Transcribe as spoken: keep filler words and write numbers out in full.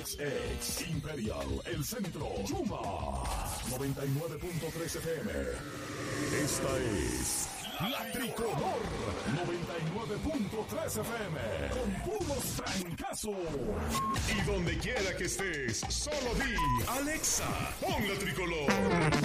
X X Imperial, El Centro, Yuma, noventa y nueve punto tres F M. Esta es La Tricolor, noventa y nueve punto tres F M, con puros trancazos. Y donde quiera que estés, solo di, Alexa, pon La Tricolor.